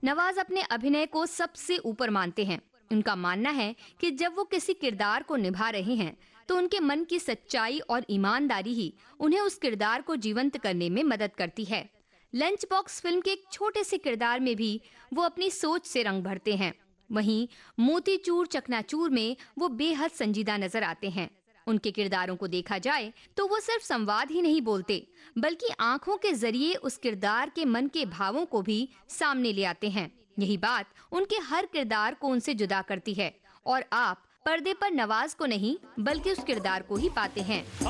नवाज अपने अभिनय को सबसे ऊपर मानते हैं। उनका मानना है कि जब वो किसी किरदार को निभा रहे हैं तो उनके मन की सच्चाई और ईमानदारी ही उन्हें उस किरदार को जीवंत करने में मदद करती है। लंच बॉक्स फिल्म के एक छोटे से किरदार में भी वो अपनी सोच से रंग भरते हैं। वहीं मोतीचूर चकनाचूर में वो बेहद संजीदा नजर आते हैं। उनके किरदारों को देखा जाए तो वो सिर्फ संवाद ही नहीं बोलते, बल्कि आंखों के जरिए उस किरदार के मन के भावों को भी सामने ले आते हैं। यही बात उनके हर किरदार को उनसे जुदा करती है और आप पर्दे पर नवाज को नहीं बल्कि उस किरदार को ही पाते हैं।